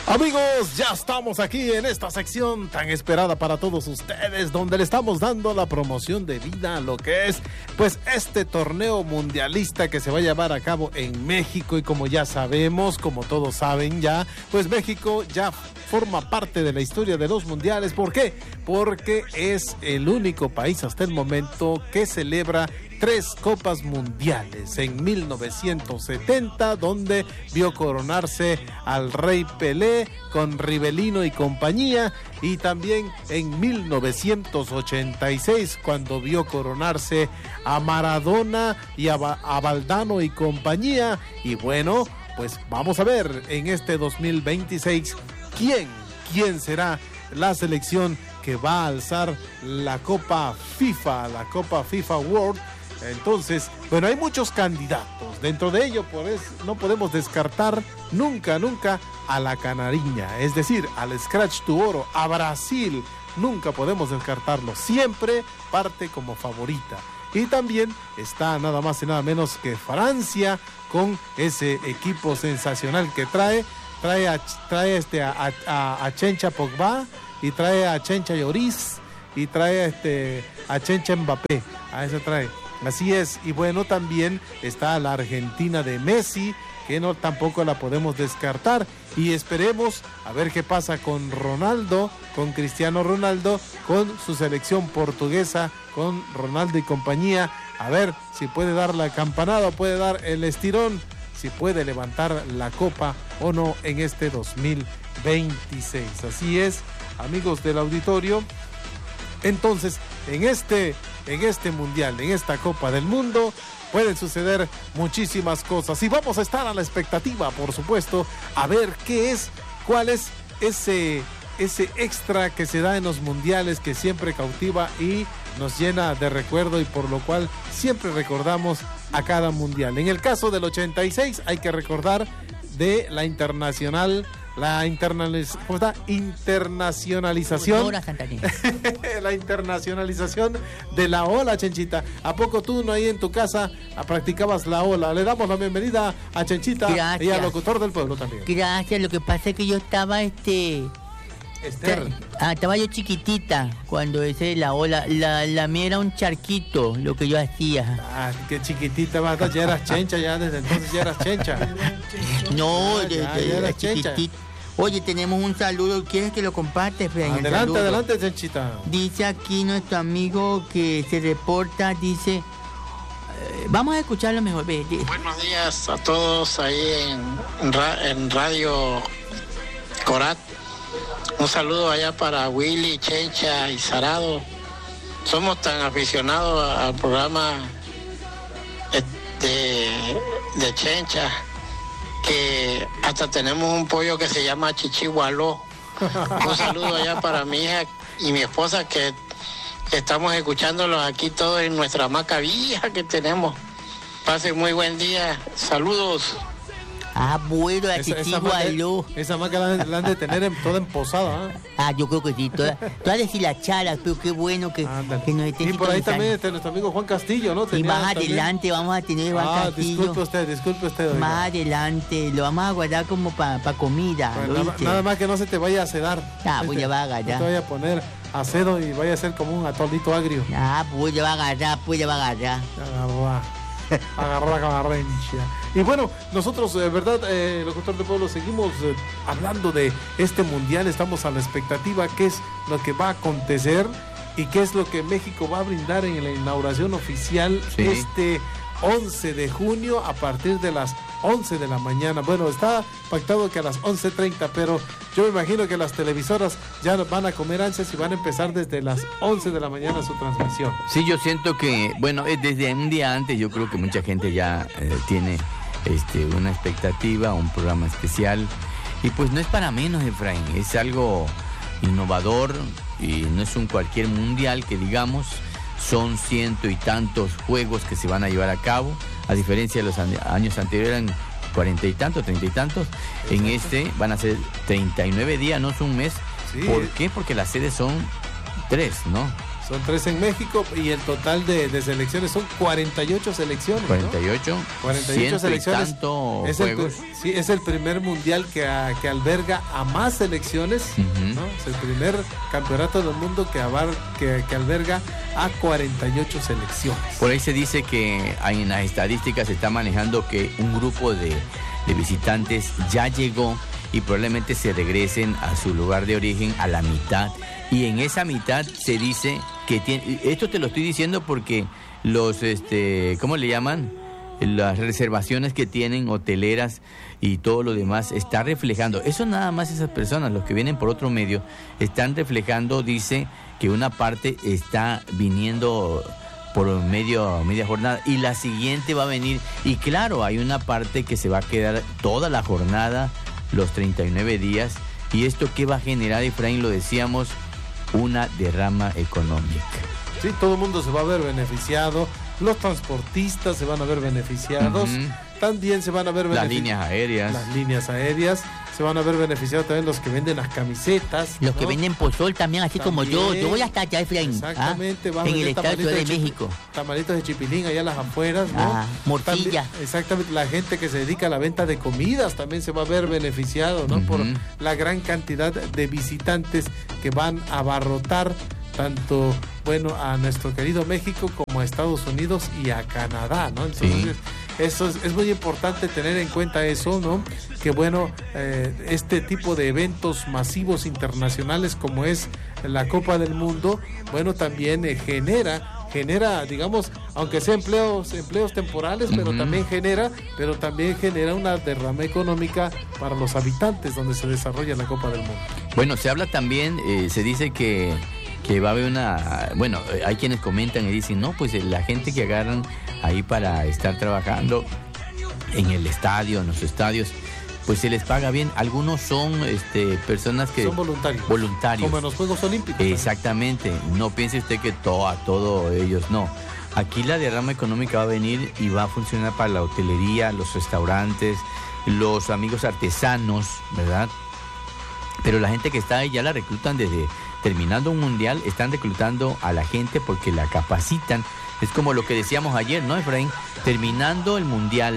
Amigos, ya estamos aquí en esta sección tan esperada para todos ustedes, donde le estamos dando la promoción de vida a lo que es, pues, este torneo mundialista que se va a llevar a cabo en México. Y como ya sabemos, como todos saben ya, pues México ya forma parte de la historia de los mundiales. ¿Por qué? Porque es el único país hasta el momento que celebra 3 copas mundiales. En 1970, donde vio coronarse al Rey Pelé con Rivelino y compañía, y también en 1986, cuando vio coronarse a Maradona y a Valdano y compañía. Y bueno, pues vamos a ver en este 2026 quién será la selección que va a alzar la Copa FIFA, la Copa FIFA World. Entonces, bueno, hay muchos candidatos. Dentro de ello, pues, no podemos descartar nunca a la Canariña, es decir, al Scratch to Oro, a Brasil. Nunca podemos descartarlo. Siempre parte como favorita. Y también está nada más y nada menos que Francia, con ese equipo sensacional que trae a Chencha Pogba, y trae a Chencha Lloris, y trae a Chencha Mbappé. A ese trae. Así es. Y bueno, también está la Argentina de Messi, que no tampoco la podemos descartar. Y esperemos a ver qué pasa con Ronaldo, con Cristiano Ronaldo, con su selección portuguesa, con Ronaldo y compañía. A ver si puede dar la campanada, puede dar el estirón, si puede levantar la copa o no en este 2026. Así es, amigos del auditorio. Entonces, en este mundial, en esta Copa del Mundo, pueden suceder muchísimas cosas. Y vamos a estar a la expectativa, por supuesto, a ver cuál es ese extra que se da en los mundiales, que siempre cautiva y nos llena de recuerdo, y por lo cual siempre recordamos a cada mundial. En el caso del 86 hay que recordar de la internacionalización. La internacionalización de la ola, Chenchita. ¿A poco tú no ahí en tu casa practicabas la ola? Le damos la bienvenida a Chenchita. Gracias. Y al locutor del pueblo también. Gracias, lo que pasa es que yo estaba estaba yo chiquitita cuando la ola, la mía era un charquito, lo que yo hacía. Ah, qué chiquitita, ya eras chencha, ya desde entonces ya eras chencha. No, ya eras chiquitita. Oye, tenemos un saludo, ¿quieres que lo compartes? Adelante, Chenchita. Dice aquí nuestro amigo que se reporta, dice, vamos a escucharlo mejor. Buenos días a todos ahí en Radio Corat. Un saludo allá para Willy, Chencha y Sarado. Somos tan aficionados al programa de Chencha que hasta tenemos un pollo que se llama Chichihualó. Un saludo allá para mi hija y mi esposa, que estamos escuchándolos aquí todos en nuestra hamaca vieja que tenemos. Pasen muy buen día. Saludos. Ah, bueno, la Chichihualó. Esa hamaca la han de tener toda emposada. Yo creo que sí, toda deshilachada, pero qué bueno que nos esté. Y por ahí también está nuestro amigo Juan Castillo, ¿no? Y más adelante vamos a tener Juan Castillo. Disculpe usted. Oiga. Más adelante, lo vamos a guardar como para comida. Bueno, nada más que no se te vaya a sedar. Pues ya va a agarrar. No te vaya a poner acedo y vaya a ser como un atolito agrio. Pues ya va a agarrar. Agarró la camarrencha. Y bueno, nosotros, verdad, locutor de pueblo, seguimos hablando de este mundial. Estamos a la expectativa, qué es lo que va a acontecer y qué es lo que México va a brindar en la inauguración oficial este 11 de junio a partir de las 11 de la mañana. Bueno, está pactado que a las 11:30, pero yo me imagino que las televisoras ya van a comer ansias y van a empezar desde las 11 de la mañana su transmisión. Sí, yo siento que, bueno, desde un día antes yo creo que mucha gente ya tiene una expectativa, un programa especial, y pues no es para menos, Efraín, es algo innovador y no es un cualquier mundial que digamos. Son 100 y tantos juegos que se van a llevar a cabo, a diferencia de los años anteriores eran 40 y tantos, 30 y tantos. En van a ser 39 días, no es un mes. Sí. ¿Por qué? Porque las sedes son 3, ¿no? Son 3 en México y el total de selecciones son 48 selecciones. 48. 48 selecciones. Tanto es juegos. Es el primer mundial que alberga a más selecciones. Ujú. ¿No? Es el primer campeonato del mundo que alberga a 48 selecciones. Por ahí se dice que en las estadísticas se está manejando que un grupo de visitantes ya llegó y probablemente se regresen a su lugar de origen a la mitad. Y en esa mitad se dice que esto te lo estoy diciendo porque los, ¿cómo le llaman? Las reservaciones que tienen hoteleras y todo lo demás está reflejando. Eso nada más esas personas, los que vienen por otro medio, están reflejando, dice, que una parte está viniendo por media jornada y la siguiente va a venir. Y claro, hay una parte que se va a quedar toda la jornada, los 39 días. ¿Y esto qué va a generar, Efraín? Lo decíamos, una derrama económica. Sí, todo el mundo se va a ver beneficiado, los transportistas se van a ver beneficiados, también se van a ver las líneas aéreas. Las líneas aéreas, se van a ver beneficiados también los que venden las camisetas. Los ¿no? que venden pozol también, así También. como yo voy hasta allá, Efraín. Exactamente, va a en el vender estado de México. Tamalitos de chipilín allá a las afueras, ¿no? Morcilla. También, exactamente, la gente que se dedica a la venta de comidas también se va a ver beneficiado, ¿no? Por la gran cantidad de visitantes que van a abarrotar tanto, bueno, a nuestro querido México como a Estados Unidos y a Canadá, ¿no? Entonces, eso es muy importante tener en cuenta eso, ¿no? Que bueno, este tipo de eventos masivos internacionales como es la Copa del Mundo, bueno, también genera, digamos, aunque sea empleos temporales, pero también genera una derrama económica para los habitantes donde se desarrolla la Copa del Mundo. Bueno, se habla también, se dice que va a haber bueno, hay quienes comentan y dicen, no, pues la gente que agarran ahí para estar trabajando en el estadio, en los estadios, pues se les paga bien. Algunos son personas que son voluntarios. Como en los Juegos Olímpicos. Exactamente. No piense usted que todo ellos, no. Aquí la derrama económica va a venir y va a funcionar para la hotelería, los restaurantes, los amigos artesanos, ¿verdad? Pero la gente que está ahí ya la reclutan desde terminando un mundial, están reclutando a la gente porque la capacitan. Es como lo que decíamos ayer, ¿no, Efraín? Terminando el mundial,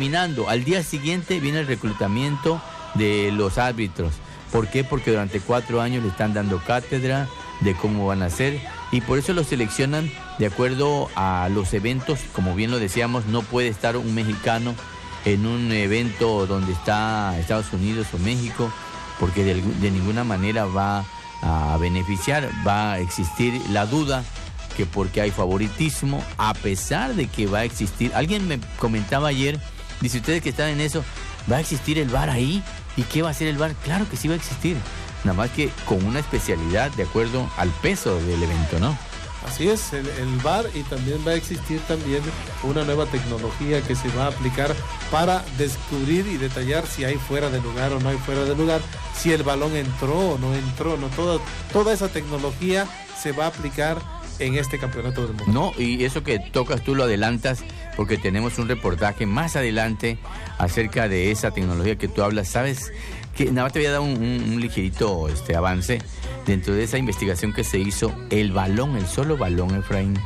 al día siguiente viene el reclutamiento de los árbitros. ¿Por qué? Porque durante 4 años le están dando cátedra de cómo van a ser y por eso los seleccionan de acuerdo a los eventos. Como bien lo decíamos, no puede estar un mexicano en un evento donde está Estados Unidos o México, porque de ninguna manera va a beneficiar. Va a existir la duda que porque hay favoritismo, a pesar de que va a existir. Alguien me comentaba ayer, dice, ustedes que están en eso, ¿va a existir el VAR ahí? ¿Y qué va a hacer el VAR? Claro que sí va a existir, nada más que con una especialidad de acuerdo al peso del evento, ¿no? Así es, el VAR, y también va a existir también una nueva tecnología que se va a aplicar para descubrir y detallar si hay fuera de lugar o no hay fuera de lugar, si el balón entró o no entró, no, toda esa tecnología se va a aplicar en este campeonato del mundo. No, y eso que tocas tú lo adelantas porque tenemos un reportaje más adelante acerca de esa tecnología que tú hablas. Sabes que nada más te voy a dar un ligerito avance dentro de esa investigación que se hizo. El solo balón, Efraín,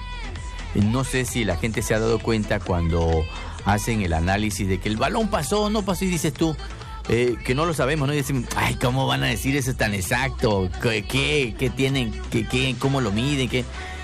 no sé si la gente se ha dado cuenta cuando hacen el análisis de que el balón pasó o no pasó, y dices tú que no lo sabemos, ¿no? Y decimos, ay, ¿cómo van a decir eso tan exacto? ¿Qué tienen? ¿Cómo lo miden? ¿Qué?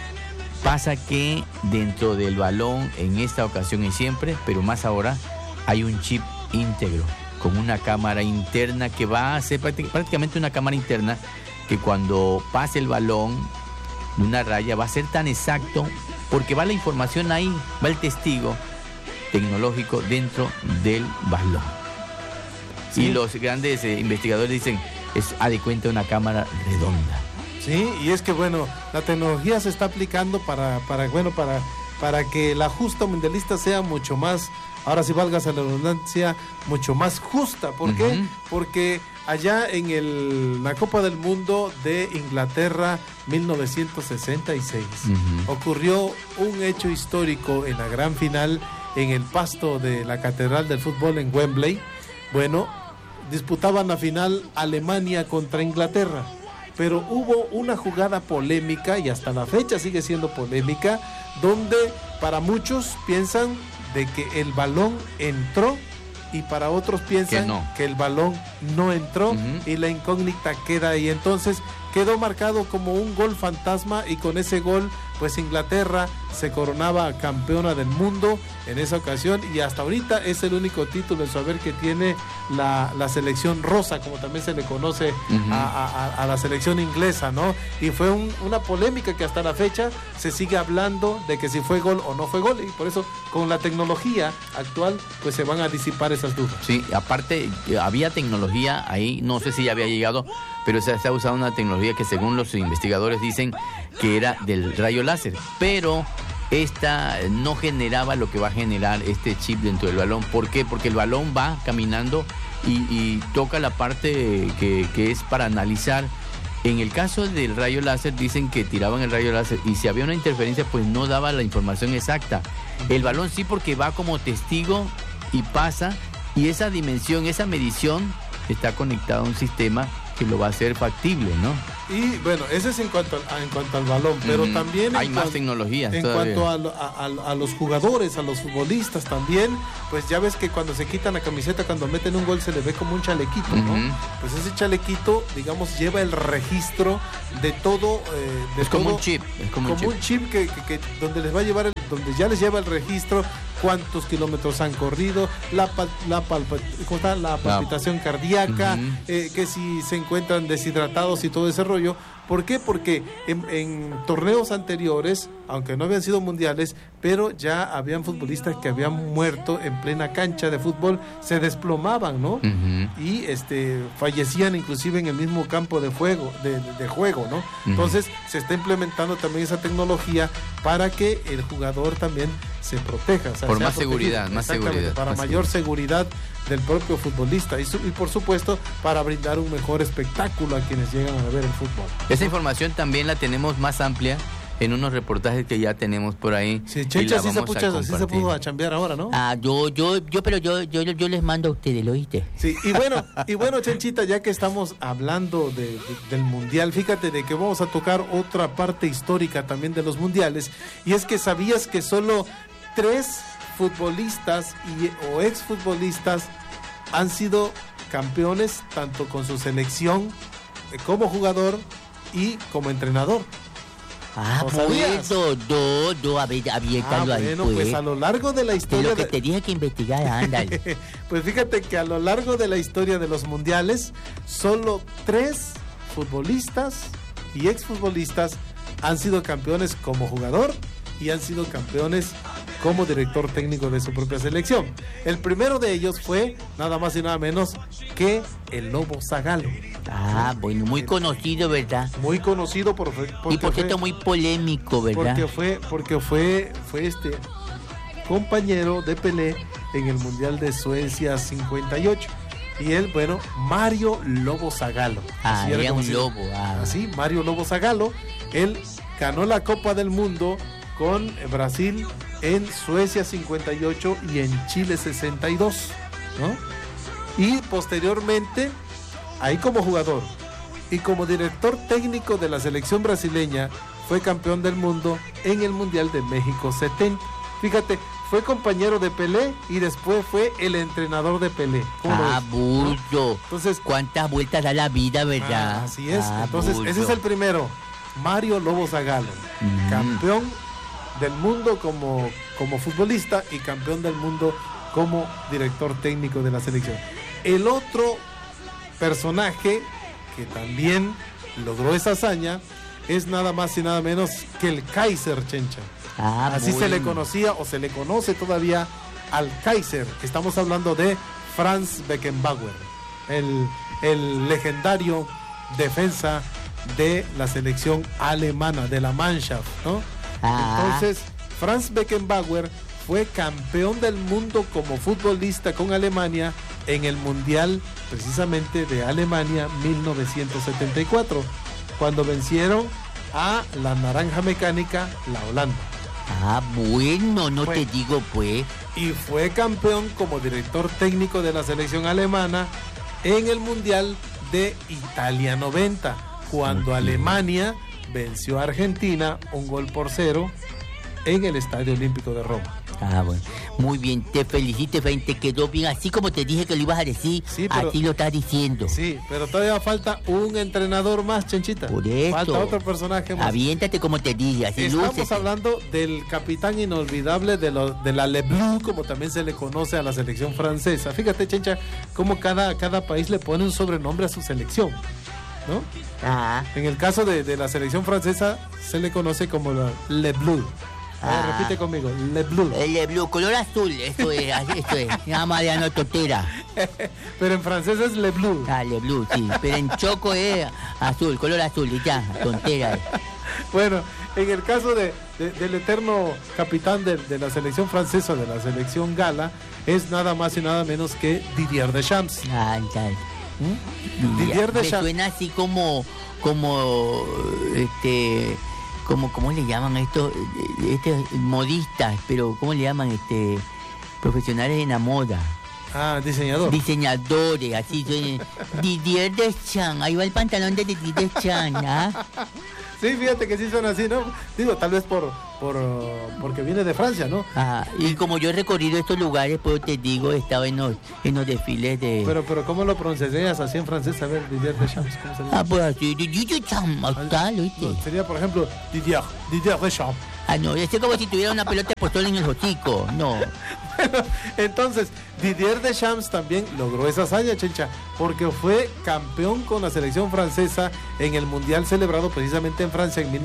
Pasa que dentro del balón, en esta ocasión y siempre, pero más ahora, hay un chip íntegro con una cámara interna que va a ser prácticamente una cámara interna que cuando pase el balón de una raya va a ser tan exacto porque va la información ahí, va el testigo tecnológico dentro del balón. Sí. Y los grandes investigadores dicen, es de cuenta una cámara redonda. Sí, y es que bueno, la tecnología se está aplicando para que la justa mundialista sea mucho más, ahora sí valga la redundancia, mucho más justa. ¿Por qué? Porque allá en la Copa del Mundo de Inglaterra 1966 ocurrió un hecho histórico en la gran final en el pasto de la Catedral del Fútbol en Wembley. Bueno, disputaban la final Alemania contra Inglaterra. pero hubo una jugada polémica, y hasta la fecha sigue siendo polémica, donde para muchos piensan de que el balón entró y para otros piensan que el balón no entró, y la incógnita queda ahí. Entonces quedó marcado como un gol fantasma, y con ese gol pues Inglaterra se coronaba campeona del mundo en esa ocasión, y hasta ahorita es el único título en su haber que tiene la selección rosa, como también se le conoce a la selección inglesa, ¿no? Y fue una polémica que hasta la fecha se sigue hablando de que si fue gol o no fue gol, y por eso con la tecnología actual pues se van a disipar esas dudas. Sí, aparte había tecnología ahí, no sé si ya había llegado, pero se ha usado una tecnología que según los investigadores dicen que era del rayo láser, pero esta no generaba lo que va a generar este chip dentro del balón. ¿Por qué? Porque el balón va caminando y toca la parte que es para analizar. En el caso del rayo láser dicen que tiraban el rayo láser y si había una interferencia pues no daba la información exacta. El balón sí, porque va como testigo y pasa, y esa dimensión, esa medición está conectada a un sistema que lo va a hacer factible, ¿no? Y bueno, ese es en cuanto al balón, pero también hay más tecnología. En cuanto a los jugadores, a los futbolistas también, pues ya ves que cuando se quitan la camiseta, cuando meten un gol, se le ve como un chalequito, ¿no? Pues ese chalequito, digamos, lleva el registro de todo. Es como un chip. Es como un chip que donde les va a llevar, donde ya les lleva el registro, cuántos kilómetros han corrido, la palpitación cardíaca, que si se encuentran deshidratados y todo ese rollo. ¿Por qué? Porque en torneos anteriores, aunque no habían sido mundiales, pero ya habían futbolistas que habían muerto en plena cancha de fútbol, se desplomaban, ¿no? Y fallecían inclusive en el mismo campo de juego, ¿no? Entonces se está implementando también esa tecnología para que el jugador también se proteja. O sea, por más seguridad, para mayor seguridad del propio futbolista y por supuesto para brindar un mejor espectáculo a quienes llegan a ver el fútbol. Esa información también la tenemos más amplia en unos reportajes que ya tenemos por ahí. Sí, Chencha, sí se pudo a chambear ahora, ¿no? Yo les mando a ustedes, ¿lo oíste? Sí, y bueno, Chenchita, ya que estamos hablando del mundial, fíjate de que vamos a tocar otra parte histórica también de los mundiales, y es que sabías que solo 3 futbolistas o exfutbolistas han sido campeones tanto con su selección como jugador y como entrenador. Aviéntalo ahí. Bueno, pues a lo largo de la historia... lo que te dije que investigar, ándale. Pues fíjate que a lo largo de la historia de los mundiales, solo 3 futbolistas y exfutbolistas han sido campeones como jugador y han sido campeones como director técnico de su propia selección. El primero de ellos fue nada más y nada menos que el Lobo Zagallo. Bueno, muy conocido, ¿verdad? Muy conocido y por cierto muy polémico, ¿verdad? Porque fue compañero de Pelé en el Mundial de Suecia 58. Y él, bueno, Mario Lobo Zagallo. Era un lobo. Así, Mario Lobo Zagallo. Él ganó la Copa del Mundo con Brasil en Suecia 58 y en Chile 62, ¿no? Y posteriormente, ahí como jugador y como director técnico de la selección brasileña, fue campeón del mundo en el Mundial de México 70. Fíjate, fue compañero de Pelé y después fue el entrenador de Pelé. Bullo. Entonces, ¿cuántas vueltas da la vida, verdad? Así es. Entonces, bullo. Ese es el primero, Mario Lobo Zagallo, campeón del mundo como futbolista y campeón del mundo como director técnico de la selección. El otro personaje que también logró esa hazaña es nada más y nada menos que el Kaiser, Chencha. Así se le conocía o se le conoce todavía al Kaiser. Estamos hablando de Franz Beckenbauer, el legendario defensa de la selección alemana, de la Mannschaft, ¿no? Entonces, Franz Beckenbauer fue campeón del mundo como futbolista con Alemania en el Mundial precisamente de Alemania 1974, cuando vencieron a la Naranja Mecánica, la Holanda. Bueno, no te digo pues. Y fue campeón como director técnico de la selección alemana en el Mundial de Italia 90. cuando Alemania venció a Argentina 1-0 en el Estadio Olímpico de Roma. Ah, bueno. Muy bien, te felicito, Efraín, te quedó bien. Así como te dije que lo ibas a decir, Sí, pero- así lo estás diciendo. Sí, pero todavía falta un entrenador más, Chenchita. Por eso. Falta otro personaje más. Aviéntate como te dije, así Estamos lúcete. hablando del capitán inolvidable de la Le Bleu, como también se le conoce a la selección francesa. Fíjate, Chencha, cómo cada país le pone un sobrenombre a su selección, ¿no? Ah, En el caso de la selección francesa se le conoce como la Le Bleu. A ver, Ah. repite conmigo, Le Bleu. el blue, color azul, esto es, esto es. Nada más de anototera. Pero en francés es Le Bleu. Dale, blue, sí. Pero en choco es azul, color azul, y ya, tontera. Bueno, en el caso del eterno capitán de la selección francesa, de la selección gala, es nada más y nada menos que Didier Deschamps. Ah, tal. Didier Me Deschamps. suena así como, ¿cómo le llaman esto? Modistas, pero ¿cómo le llaman profesionales en la moda? Ah, diseñador. Diseñadores, así suena. Didier Deschamps, ahí va el pantalón de Didier Deschamps, ¿ah? Sí, fíjate que sí son así, ¿no? Digo, tal vez porque viene de Francia, ¿no? Ah, y como yo he recorrido estos lugares, pues te digo, he estado en los desfiles de... Pero ¿cómo lo pronunciarías así en francés? A ver, Didier Deschamps, ¿cómo sería? Ah, pues así, Didier Deschamps, tal, ¿oíste? No, sería, por ejemplo, Didier Deschamps. Ah, no, es como si tuviera una pelota de postol en el hocico, no. Bueno, entonces, Didier Deschamps también logró esa hazaña, Chencha, porque fue campeón con la selección francesa en el Mundial celebrado precisamente en Francia en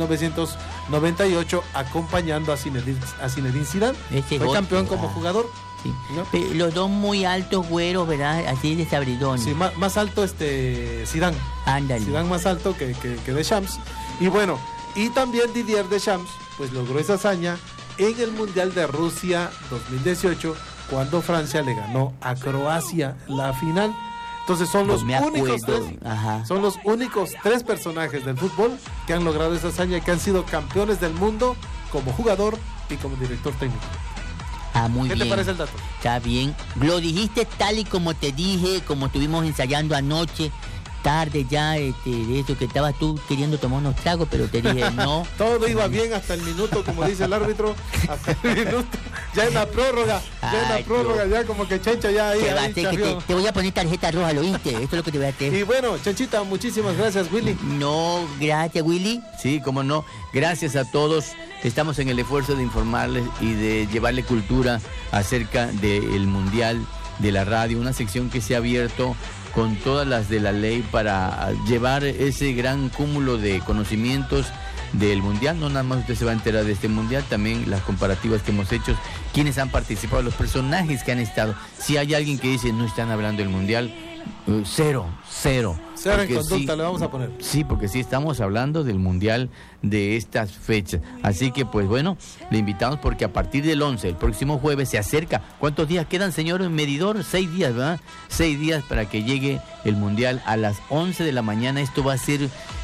1998, acompañando a Zinedine Zidane. Ese Fue gol, campeón como ah. jugador. Sí. ¿No? Los dos muy altos, güeros, ¿verdad? Así de sabridón. Sí, más alto Zidane. Ándale. Zidane más alto que Deschamps. Y bueno, y también Didier Deschamps pues logró esa hazaña en el Mundial de Rusia 2018 cuando Francia le ganó a Croacia la final. Entonces son los No me únicos acuerdo. tres, Ajá. son los únicos tres personajes del fútbol que han logrado esa hazaña y que han sido campeones del mundo como jugador y como director técnico. Ah, muy ¿Qué bien. te parece el dato? Está bien. Lo dijiste tal y como te dije, como estuvimos ensayando anoche, tarde ya, de eso que estabas tú queriendo tomar unos tragos, pero te dije no. Todo iba bien hasta el minuto, como dice el árbitro, hasta el minuto. Ya en la prórroga, Ay, ya como que Chencha ya ahí. Te va a ahí hacer que chafió. te voy a poner tarjeta roja, ¿lo oíste? Esto es lo que te voy a hacer. Y bueno, Chenchita, muchísimas gracias, Willy. No, gracias, Willy. Sí, cómo no. Gracias a todos. Estamos en el esfuerzo de informarles y de llevarle cultura acerca del Mundial de la Radio, una sección que se ha abierto con todas las de la ley para llevar ese gran cúmulo de conocimientos del Mundial. No nada más usted se va a enterar de este Mundial, también las comparativas que hemos hecho, quienes han participado, los personajes que han estado. Si hay alguien que dice no están hablando del Mundial, cero. Cero en Porque conducta sí, le vamos a poner. Sí, porque sí estamos hablando del Mundial de estas fechas. Así que, pues bueno, le invitamos porque a partir del 11, el próximo jueves, se acerca. ¿Cuántos días quedan, señor medidor? 6 días, ¿verdad? 6 días para que llegue el Mundial a las 11 de la mañana. Esto va a ser,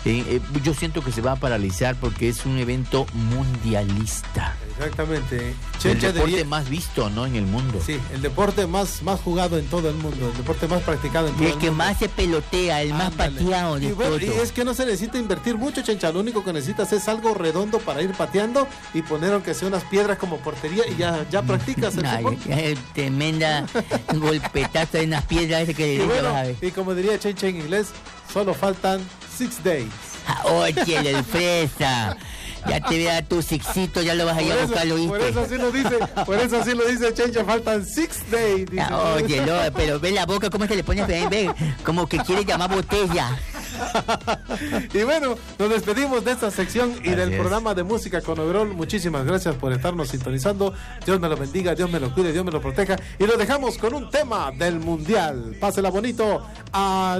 yo siento que se va a paralizar porque es un evento mundialista. Exactamente. El Chencha deporte diría- más visto, ¿no? En el mundo. Sí, el deporte más jugado en todo el mundo, el deporte más practicado en todo Y el el que mundo. más se pelotea, el más Ándale. pateado de Y bueno, todo. y es que no se necesita invertir mucho, Chencha. Lo único que necesitas es algo redondo para ir pateando y poner aunque sea unas piedras como portería y ya practicas el Ay, fútbol. tremenda golpetazo en las piedras ese que Y le dice, bueno, vas a ver. y como diría Chencha en inglés, solo faltan 6 days. Ah, oye, el fresa. Ya te vea tu sixito, ya lo vas a ir a buscar, ¿lo por viste? eso así lo dice Chencha, faltan 6 days. dice. Ah, oye, no, pero ve la boca, cómo se le pone, ve, como que quiere llamar botella. Y bueno, nos despedimos de esta sección y del Así es. programa de música con Overol. Muchísimas gracias por estarnos sintonizando. Dios me lo bendiga, Dios me lo cuide, Dios me lo proteja. Y lo dejamos con un tema del Mundial. Pásela bonito.